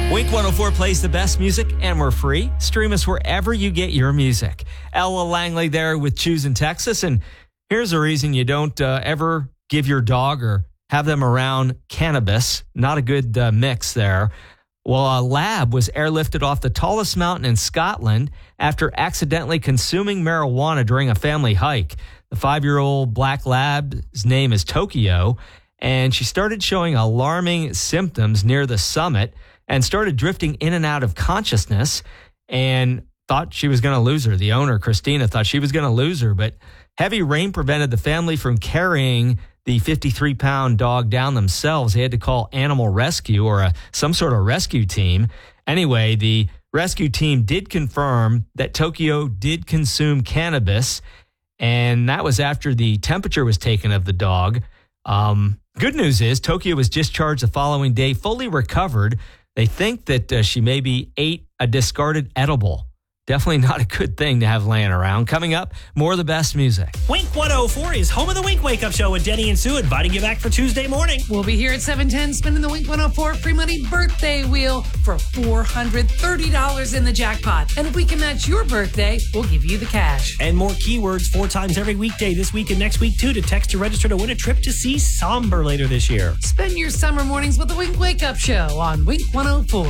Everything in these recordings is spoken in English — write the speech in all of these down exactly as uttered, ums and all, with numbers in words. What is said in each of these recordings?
Wink one oh four plays the best music, and we're free. Stream us wherever you get your music. Ella Langley there with Choosing Texas. And here's a reason you don't uh, ever give your dog or have them around cannabis. Not a good uh, mix there. Well, a lab was airlifted off the tallest mountain in Scotland after accidentally consuming marijuana during a family hike. The five-year-old black lab's name is Tokyo, and she started showing alarming symptoms near the summit and started drifting in and out of consciousness and thought she was going to lose her. The owner, Christina, thought she was going to lose her, but heavy rain prevented the family from carrying the fifty-three pound dog down themselves. They had to call animal rescue or a, some sort of rescue team. Anyway, the rescue team did confirm that Tokyo did consume cannabis, and that was after the temperature was taken of the dog. Um, good news is Tokyo was discharged the following day, fully recovered. They think that uh, she maybe ate a discarded edible. Definitely not a good thing to have laying around. Coming up, more of the best music. Wink one oh four is home of the Wink Wake Up Show with Denny and Sue, inviting you back for Tuesday morning. We'll be here at seven ten spinning the Wink one oh four free money birthday wheel for four hundred thirty dollars in the jackpot. And if we can match your birthday, we'll give you the cash. And more keywords four times every weekday this week and next week, too, to text to register to win a trip to see Somber later this year. Spend your summer mornings with the Wink Wake Up Show on Wink one oh four.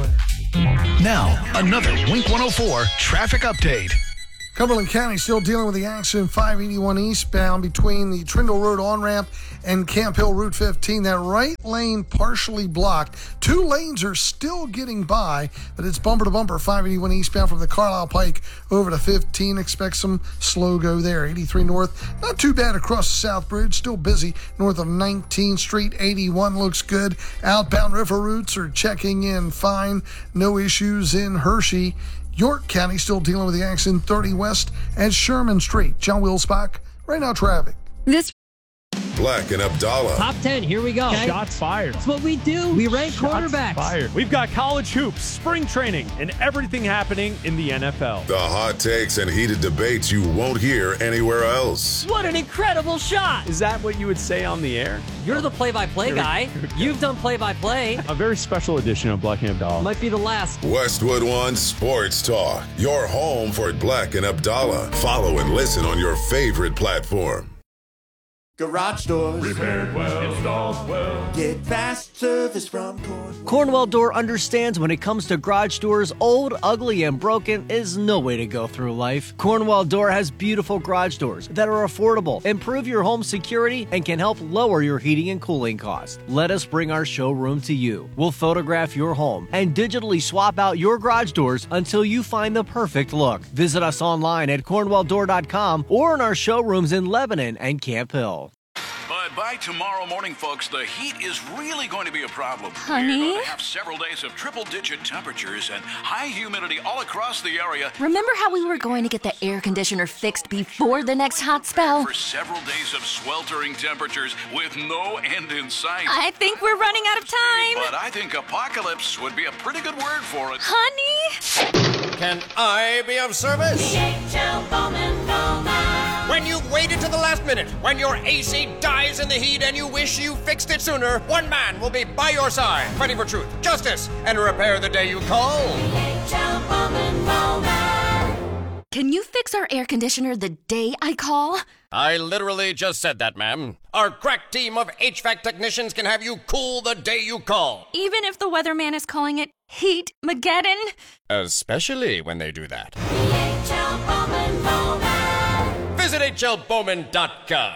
Now, another Wink one oh four traffic update. Cumberland County still dealing with the accident five eighty-one eastbound between the Trindle Road on-ramp and Camp Hill Route fifteen. That right lane partially blocked. Two lanes are still getting by, but it's bumper to bumper five eighty-one eastbound from the Carlisle Pike over to fifteen. Expect some slow go there. eighty-three north, not too bad across the South Bridge. Still busy north of nineteenth Street. eighty-one looks good. Outbound river routes are checking in fine. No issues in Hershey. York County still dealing with the accident thirty west and Sherman Street. John Wilsbach, right now traffic. This Black and Abdallah. Top ten, here we go. Okay. Shots fired. That's what we do. We rank Shots quarterbacks. Fired. We've got college hoops, spring training, and everything happening in the N F L. The hot takes and heated debates you won't hear anywhere else. What an incredible shot. Is that what you would say on the air? You're the play-by-play guy. You've done play-by-play. A very special edition of Black and Abdallah. Might be the last. Westwood One Sports Talk. Your home for Black and Abdallah. Follow and listen on your favorite platform. Garage doors. Repaired well, installed well. Get fast service from Cornwell. Cornwell Door understands when it comes to garage doors, old, ugly, and broken is no way to go through life. Cornwell Door has beautiful garage doors that are affordable, improve your home security, and can help lower your heating and cooling costs. Let us bring our showroom to you. We'll photograph your home and digitally swap out your garage doors until you find the perfect look. Visit us online at cornwell door dot com or in our showrooms in Lebanon and Camp Hill. But by tomorrow morning, folks, the heat is really going to be a problem. Honey? We're going to have several days of triple-digit temperatures and high humidity all across the area. Remember how we were going to get the air conditioner fixed before the next hot spell? For several days of sweltering temperatures with no end in sight. I think we're running out of time. But I think apocalypse would be a pretty good word for it. Honey? Can I be of service? D H L Bowman Bowman. When you've waited to the last minute, when your A C dies in the heat and you wish you fixed it sooner, one man will be by your side, fighting for truth, justice, and repair the day you call. D H L Bowman Bowman. Can you fix our air conditioner the day I call? I literally just said that, ma'am. Our crack team of H V A C technicians can have you cool the day you call. Even if the weatherman is calling it Heat-mageddon? Especially when they do that. D H L Bowman Bowman. Visit H L Bowman dot com.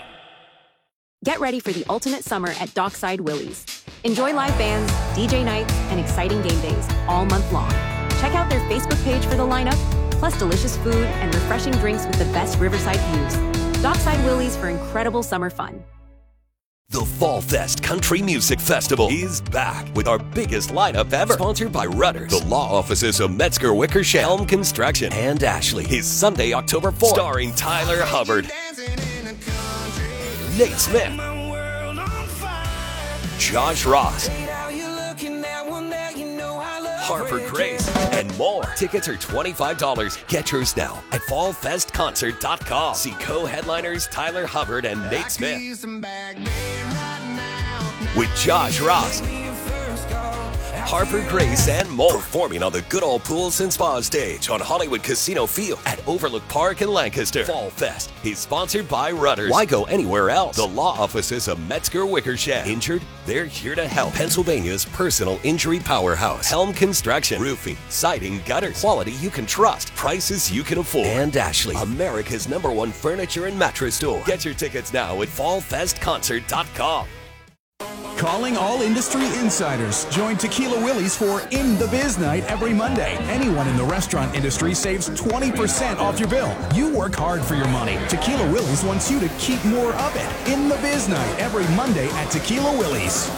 Get ready for the ultimate summer at Dockside Willie's. Enjoy live bands, D J nights, and exciting game days all month long. Check out their Facebook page for the lineup, plus delicious food and refreshing drinks with the best riverside views. Dockside Willie's for incredible summer fun. The Fall Fest Country Music Festival is back with our biggest lineup ever. Sponsored by Rudders, the law offices of Metzger Wickersham, Elm Construction, and Ashley. Is Sunday, October fourth. Starring Tyler Hubbard, Nate Smith, Josh Ross, Harper Grace, and more. Tickets are twenty-five dollars. Get yours now at fall fest concert dot com. See co-headliners Tyler Hubbard and Nate Smith. With Josh Ross, Harper Grace, and more. Performing on the Good Old Pools and Spa stage on Hollywood Casino Field at Overlook Park in Lancaster. Fall Fest is sponsored by Rudders. Why go anywhere else? The law offices of Metzger Wickersham. Injured? They're here to help. Pennsylvania's personal injury powerhouse. Helm Construction. Roofing, siding, gutters. Quality you can trust. Prices you can afford. And Ashley, America's number one furniture and mattress store. Get your tickets now at fall fest concert dot com. Calling all industry insiders. Join Tequila Willie's for In the Biz Night every Monday. Anyone in the restaurant industry saves twenty percent off your bill. You work hard for your money. Tequila Willie's wants you to keep more of it. In the Biz Night every Monday at Tequila Willie's.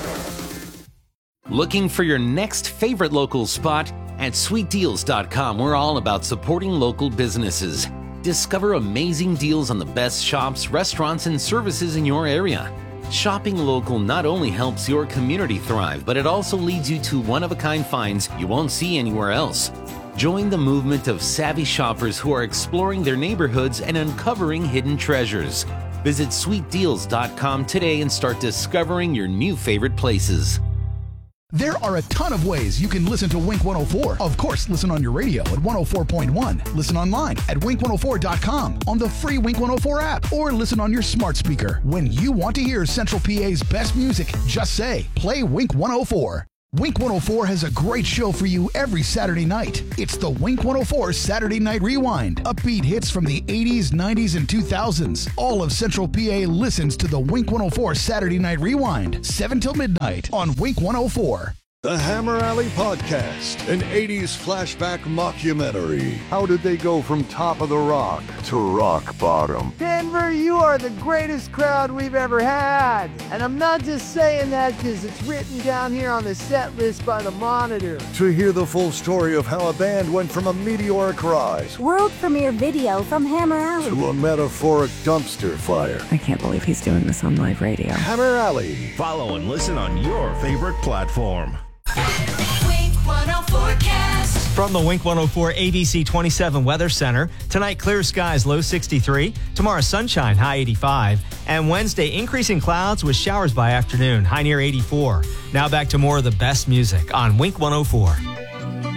Looking for your next favorite local spot? At sweet deals dot com, we're all about supporting local businesses. Discover amazing deals on the best shops, restaurants, and services in your area. Shopping local not only helps your community thrive, but it also leads you to one-of-a-kind finds you won't see anywhere else. Join the movement of savvy shoppers who are exploring their neighborhoods and uncovering hidden treasures. Visit sweet deals dot com today and start discovering your new favorite places. There are a ton of ways you can listen to Wink one oh four. Of course, listen on your radio at one oh four point one. Listen online at wink one oh four dot com, on the free Wink one oh four app, or listen on your smart speaker. When you want to hear Central P A's best music, just say, play Wink one oh four. Wink one oh four has a great show for you every Saturday night. It's the Wink one oh four Saturday Night Rewind. Upbeat hits from the eighties, nineties, and two thousands. All of Central P A listens to the Wink one oh four Saturday Night Rewind, seven till midnight on Wink one oh four. The Hammer Alley Podcast, an eighties flashback mockumentary. How did they go from top of the rock to rock bottom? Denver, you are the greatest crowd we've ever had. And I'm not just saying that because it's written down here on the set list by the Monitor. To hear the full story of how a band went from a meteoric rise, world premiere video from Hammer Alley, to a metaphoric dumpster fire. I can't believe he's doing this on live radio. Hammer Alley. Follow and listen on your favorite platform. Wink one oh four cast. From the Wink one oh four A B C twenty-seven Weather Center, tonight clear skies, low sixty-three. Tomorrow sunshine, high eighty-five. And Wednesday increasing clouds with showers by afternoon, high near eighty-four. Now back to more of the best music on Wink one oh four.